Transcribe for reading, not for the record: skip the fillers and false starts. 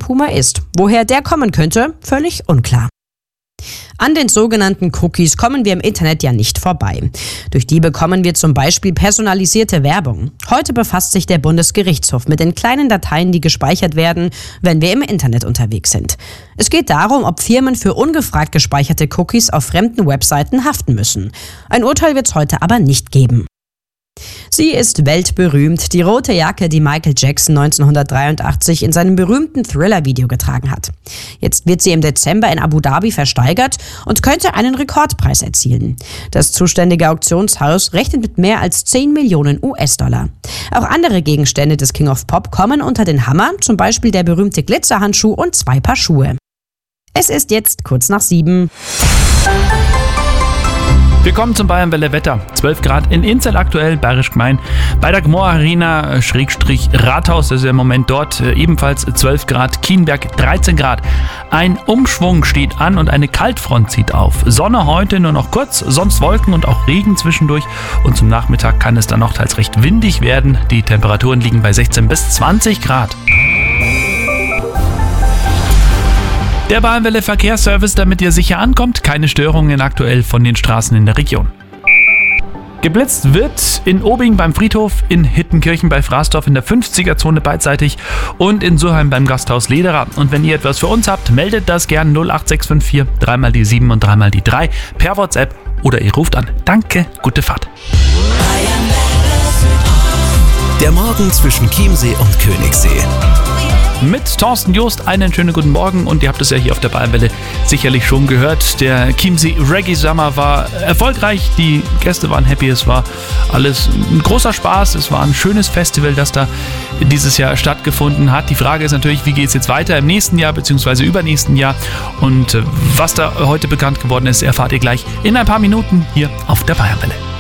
Puma ist. Woher der kommen könnte, völlig unklar. An den sogenannten Cookies kommen wir im Internet ja nicht vorbei. Durch die bekommen wir zum Beispiel personalisierte Werbung. Heute befasst sich der Bundesgerichtshof mit den kleinen Dateien, die gespeichert werden, wenn wir im Internet unterwegs sind. Es geht darum, ob Firmen für ungefragt gespeicherte Cookies auf fremden Webseiten haften müssen. Ein Urteil wird es heute aber nicht geben. Sie ist weltberühmt, die rote Jacke, die Michael Jackson 1983 in seinem berühmten Thriller-Video getragen hat. Jetzt wird sie im Dezember in Abu Dhabi versteigert und könnte einen Rekordpreis erzielen. Das zuständige Auktionshaus rechnet mit mehr als 10 Millionen US-Dollar. Auch andere Gegenstände des King of Pop kommen unter den Hammer, zum Beispiel der berühmte Glitzerhandschuh und 2 Paar Schuhe. Es ist jetzt kurz nach 7. Wir kommen zum Bayernwelle Wetter. 12 Grad in Inzell aktuell, Bayerisch Gmein. Bei der Gmor Arena /Rathaus, das ist im Moment dort, ebenfalls 12 Grad. Kienberg 13 Grad. Ein Umschwung steht an und eine Kaltfront zieht auf. Sonne heute nur noch kurz, sonst Wolken und auch Regen zwischendurch. Und zum Nachmittag kann es dann noch teils recht windig werden. Die Temperaturen liegen bei 16 bis 20 Grad. Der Bayernwelle Verkehrsservice, damit ihr sicher ankommt. Keine Störungen aktuell von den Straßen in der Region. Geblitzt wird in Obing beim Friedhof, in Hittenkirchen bei Fraßdorf in der 50er-Zone beidseitig und in Surheim beim Gasthaus Lederer. Und wenn ihr etwas für uns habt, meldet das gern 08654 3 die 7 und 3 die 3 per WhatsApp oder ihr ruft an. Danke, gute Fahrt. Der Morgen zwischen Chiemsee und Königssee. Mit Thorsten Joost einen schönen guten Morgen und ihr habt es ja hier auf der Bayernwelle sicherlich schon gehört. Der Chiemsee Reggae Summer war erfolgreich, die Gäste waren happy, es war alles ein großer Spaß, es war ein schönes Festival, das da dieses Jahr stattgefunden hat. Die Frage ist natürlich, wie geht es jetzt weiter im nächsten Jahr bzw. übernächsten Jahr und was da heute bekannt geworden ist, erfahrt ihr gleich in ein paar Minuten hier auf der Bayernwelle.